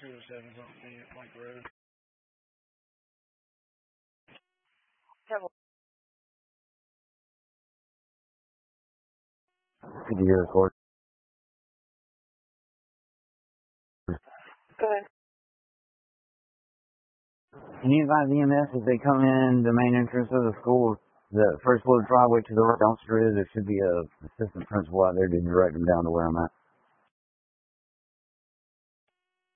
207 Plank Road. Could you hear the court? Go ahead. Can you advise EMS if they come in the main entrance of the school, the first little driveway to the right dumpster is, there should be a assistant principal out there to direct them down to where I'm at.